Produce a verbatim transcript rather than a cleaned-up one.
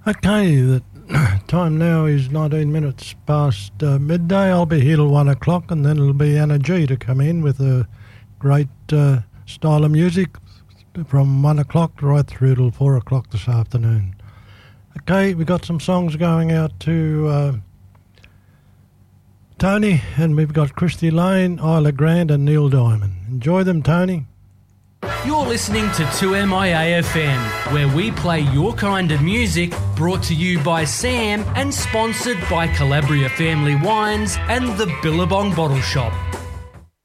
Okay, the time now is nineteen minutes past uh, midday. I'll be here till one o'clock, and then it'll be Anna G to come in with a great uh, style of music from one o'clock right through till four o'clock this afternoon. Okay, we got some songs going out to uh, Tony, and we've got Christy Lane, Isla Grant, and Neil Diamond. Enjoy them, Tony. You're listening to two M I A F M, where we play your kind of music, brought to you by Sam and sponsored by Calabria Family Wines and the Billabong Bottle Shop.